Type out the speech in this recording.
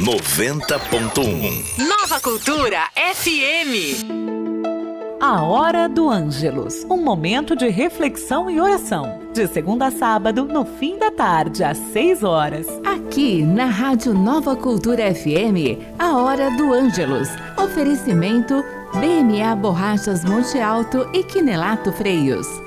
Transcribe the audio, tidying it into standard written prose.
90.1 Nova Cultura FM. A Hora do Ângelus, um momento de reflexão e oração. De segunda a sábado, no fim da tarde, às 6 horas. Aqui na Rádio Nova Cultura FM, a Hora do Ângelus. Oferecimento BMA Borrachas Monte Alto e Quinelato Freios.